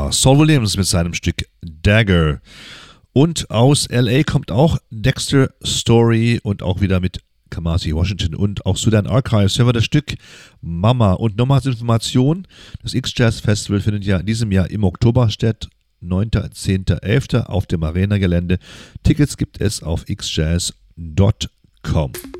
war Saul Williams mit seinem Stück Dagger. Und aus L.A. kommt auch Dexter Story und auch wieder mit Kamasi Washington und auch Sudan Archives hören wir das Stück Mama. Und nochmal als Information, das X-Jazz Festival findet ja in diesem Jahr im Oktober statt, 9., 10., 11. auf dem Arena-Gelände. Tickets gibt es auf xjazz.com.